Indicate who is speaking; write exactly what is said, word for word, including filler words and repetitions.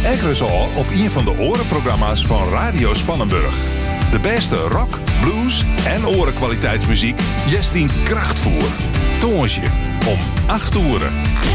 Speaker 1: Ekkeres al op een van de orenprogramma's van Radio Spannenburg. De beste rock, blues en orenkwaliteitsmuziek jest in krachtvoer. Tonge om acht uur.